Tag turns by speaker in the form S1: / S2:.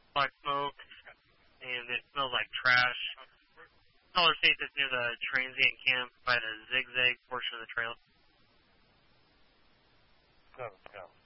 S1: black smoke, and it smells like trash. Caller states it's near the transient camp by the zigzag portion of the trail.
S2: 7 Scout.